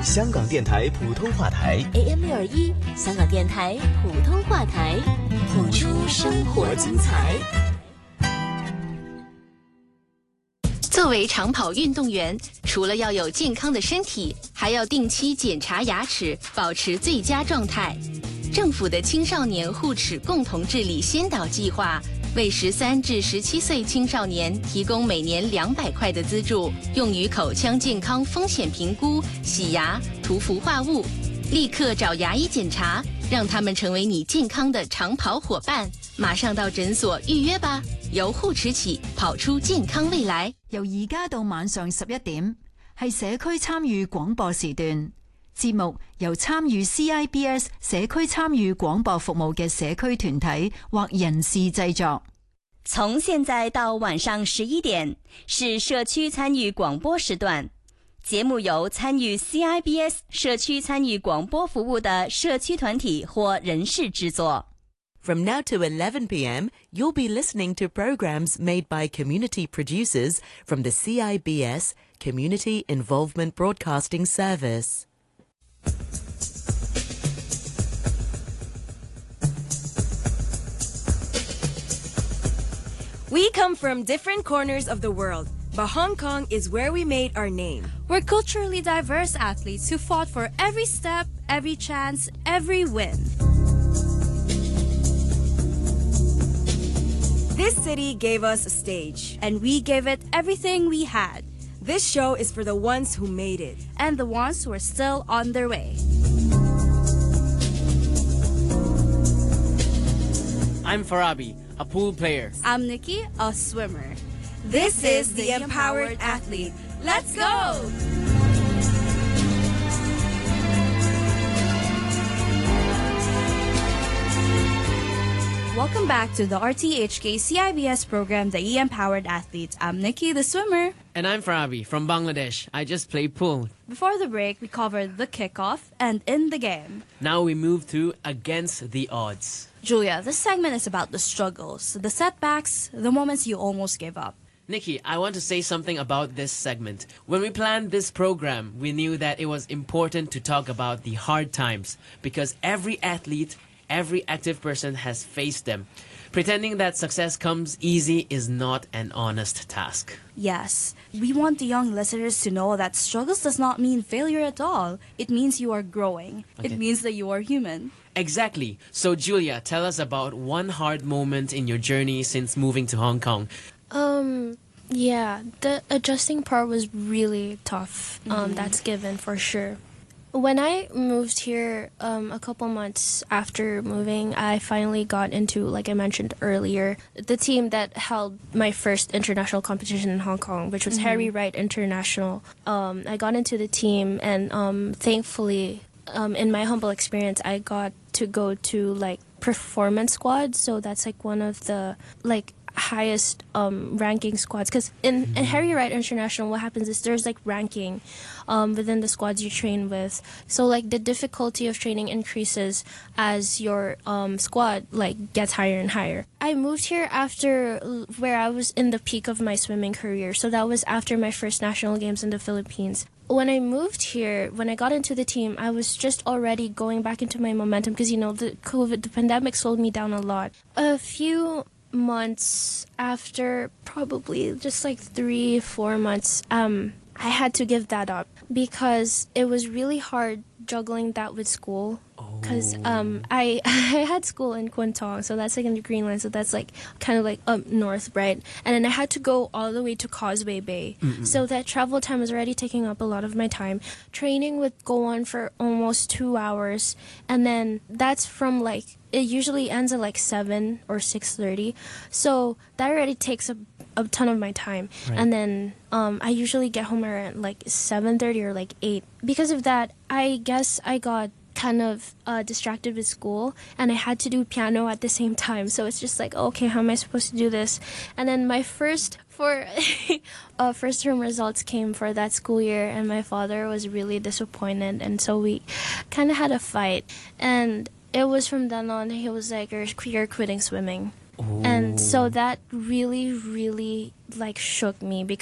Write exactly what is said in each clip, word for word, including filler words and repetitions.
香港电台普通话台 A M 六二一，香港电台普通话台，谱出生活精彩。 作为长跑运动员，除了要有健康的身体，还要定期检查牙齿，保持最佳状态。政府的青少年护齿共同治理先导计划，为十三至十七岁青少年提供每年两百块的资助，用于口腔健康风险评估、洗牙、涂氟化物。立刻找牙医检查，让他们成为你健康的长跑伙伴。马上到診所預約吧，由護齒起，跑出健康未來。 由而家到晚上十一點，係社區參與廣播時段。節目由參與 C I B S 社區參與廣播服務嘅社區團體或人士製作。 從現在到晚上十一點，是社區參與廣播時段。節目由參與 C I B S 社區參與廣播服務的社區團體或人士製作。 From now to eleven p m, you'll be listening to programs made by community producers from the C I B S Community Involvement Broadcasting Service. We come from different corners of the world, but Hong Kong is where we made our name. We're culturally diverse athletes who fought for every step, every chance, every win. This city gave us a stage, and we gave it everything we had. This show is for the ones who made it, and the ones who are still on their way. I'm Farabi, a pool player. I'm Nikki, a swimmer. This is The Empowered Athlete. Let's go! Welcome back to the R T H K C I B S program, The E-Empowered Athletes. I'm Nikki, the swimmer. And I'm Farabi from Bangladesh. I just play pool. Before the break, we covered the kickoff and in the game. Now we move to Against the Odds. Julia, this segment is about the struggles, the setbacks, the moments you almost gave up. Nikki, I want to say something about this segment. When we planned this program, we knew that it was important to talk about the hard times because every athlete, every active person has faced them. Pretending that success comes easy is not an honest task. Yes, we want the young listeners to know that struggles does not mean failure at all. It means you are growing. Okay. It means that you are human. Exactly. So, Julia, tell us about one hard moment in your journey since moving to Hong Kong. Um, yeah, the adjusting part was really tough. Um, mm-hmm. That's given for sure. When I moved here um, a couple months after moving, I finally got into, like I mentioned earlier, the team that held my first international competition in Hong Kong, which was mm-hmm. Harry Wright International. Um, I got into the team, and um, thankfully, um, in my humble experience, I got to go to, like, performance squad. So that's, like, one of the, like, highest um, ranking squads, because in, in Harry Wright International, what happens is there's like ranking um, within the squads you train with. So like the difficulty of training increases as your um, squad like gets higher and higher. I moved here after where I was in the peak of my swimming career. So that was after my first national games in the Philippines. When I moved here, when I got into the team, I was just already going back into my momentum because, you know, the COVID, the pandemic slowed me down a lot. A few months after, probably just like three, four months, um, I had to give that up because it was really hard juggling that with school. Because um, I I had school in Kwun Tong, so that's like in the Greenland, so that's like kind of like up north, right? And then I had to go all the way to Causeway Bay. Mm-hmm. So that travel time was already taking up a lot of my time. Training would go on for almost two hours, and then that's from like, it usually ends at like seven or six thirty. So that already takes a, a ton of my time. Right. And then um, I usually get home around like seven thirty or like eight. Because of that, I guess I got kind of uh, distracted with school, and I had to do piano at the same time. So it's just like, okay, how am I supposed to do this? And then my first for uh, first term results came for that school year, and my father was really disappointed, and so we kind of had a fight. And it was from then on, he was like, you're, you're quitting swimming. Ooh. And so that really, really like shook me, because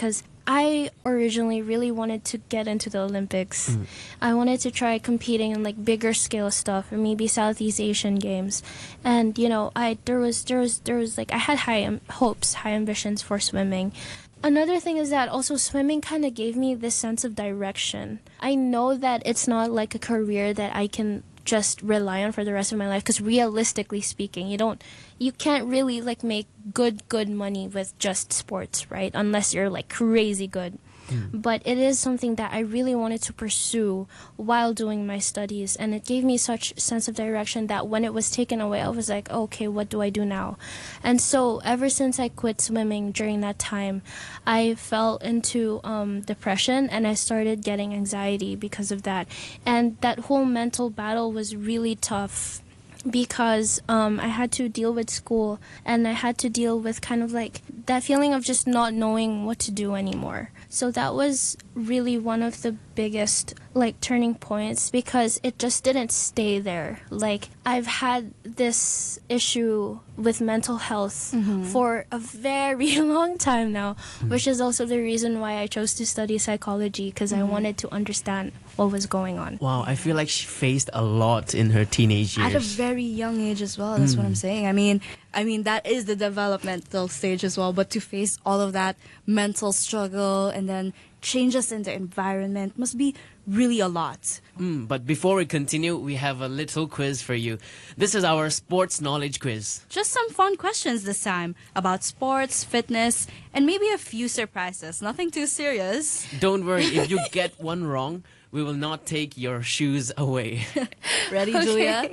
I originally really wanted to get into the Olympics. Mm. I wanted to try competing in like bigger scale stuff, or maybe Southeast Asian games. And you know, I there was there was there was like I had high um, hopes, high ambitions for swimming. Another thing is that also swimming kind of gave me this sense of direction. I know that it's not like a career that I can just rely on for the rest of my life, because realistically speaking, you don't you can't really like make good good money with just sports, right? Unless you're like crazy good. Mm. But it is something that I really wanted to pursue while doing my studies, and it gave me such sense of direction that when it was taken away, I was like, okay, what do I do now? And so ever since I quit swimming during that time, I fell into um, depression, and I started getting anxiety because of that. And that whole mental battle was really tough, because um, I had to deal with school, and I had to deal with kind of like that feeling of just not knowing what to do anymore. So that was really one of the biggest like turning points, because it just didn't stay there. Like, I've had this issue with mental health mm-hmm. for a very long time now, mm-hmm. which is also the reason why I chose to study psychology, because mm-hmm. I wanted to understand what was going on. Wow, I feel like she faced a lot in her teenage years. At a very young age as well, that's mm. what I'm saying. I mean, I mean that is the developmental stage as well, but to face all of that mental struggle and then changes in the environment must be really a lot. Mm, but before we continue, we have a little quiz for you. This is our sports knowledge quiz. Just some fun questions this time about sports, fitness, and maybe a few surprises. Nothing too serious. Don't worry, if you get one wrong, we will not take your shoes away. Ready, Julia?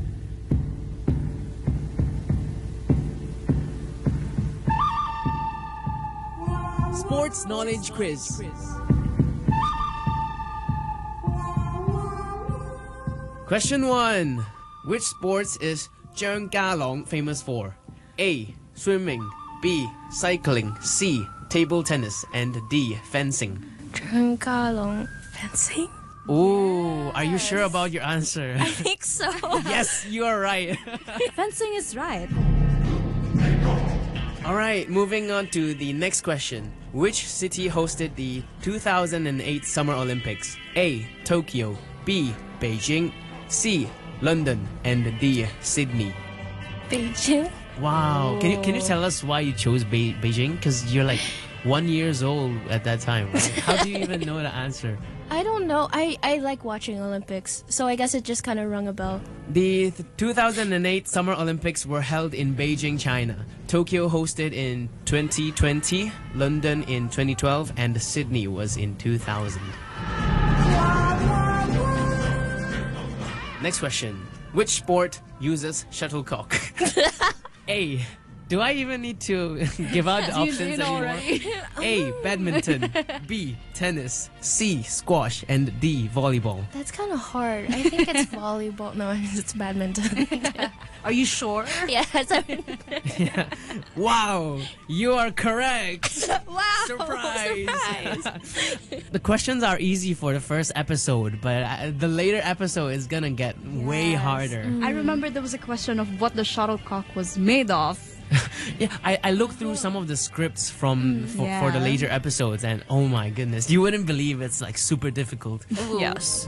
Sports knowledge quiz. Question one. Which sports is Zheng Galong famous for? A. Swimming. B. Cycling. C. Table tennis. And D. Fencing. Zheng Galong. Fencing? Ooh, are you sure about your answer? I think so. Yes, you are right. Fencing is right. Alright, moving on to the next question. Which city hosted the two thousand eight Summer Olympics? A. Tokyo. B. Beijing. C. London. And D. Sydney. Beijing? Wow. Can you can you tell us why you chose Be- Beijing? Because you're like one years old at that time, right? How do you even know the answer? I don't know. I, I like watching Olympics, so I guess it just kind of rung a bell. The two thousand eight Summer Olympics were held in Beijing, China. Tokyo hosted in twenty twenty, London in twenty twelve, and Sydney was in two thousand. Next question. Which sport uses shuttlecock? A. Do I even need to give out the options you know, anymore? Right? A. Badminton. B. Tennis. C. Squash. And D. Volleyball. That's kind of hard. I think it's volleyball. No, it's badminton. Are you sure? Yes. Yeah. Wow. You are correct. Wow. Surprise. Surprise. The questions are easy for the first episode, but uh, the later episode is going to get yes. way harder. Mm. I remember there was a question of what the shuttlecock was made of. Yeah, I, I looked through some of the scripts from for, yeah. for the later episodes, and oh my goodness, you wouldn't believe it's like super difficult. Ooh. Yes.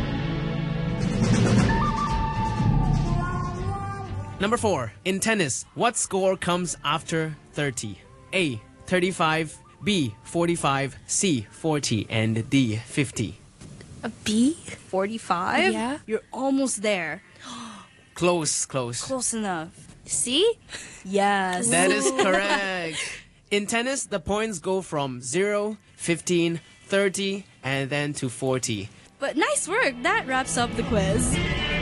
Number four. In tennis, what score comes after thirty? A. thirty-five. B. forty-five. C. forty. And D. fifty. A B? forty-five? Yeah. You're almost there. Close, close. Close enough. C? Yes. That is correct. In tennis, the points go from zero, fifteen, thirty, and then to forty. But nice work. That wraps up the quiz.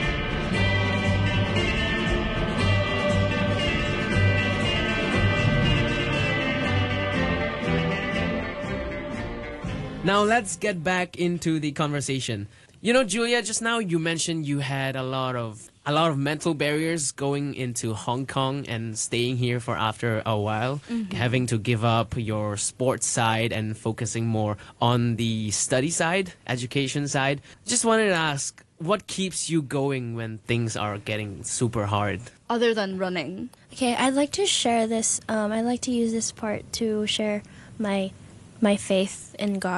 Now let's get back into the conversation. You know, Julia, just now you mentioned you had a lot of a lot of mental barriers going into Hong Kong and staying here for after a while, mm-hmm. having to give up your sports side and focusing more on the study side, education side. Just wanted to ask, what keeps you going when things are getting super hard? Other than running. Okay, I'd like to share this. Um, I'd like to use this part to share my my faith in God.